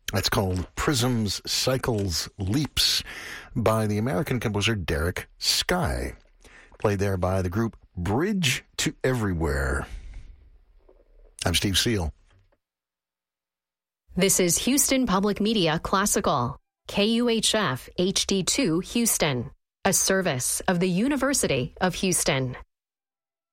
That's called Prisms, Cycles, Leaps by the American composer Derek Sky. Played there by the group Bridge to Everywhere. I'm Steve Seal. This is Houston Public Media Classical, KUHF HD2 Houston, a service of the University of Houston.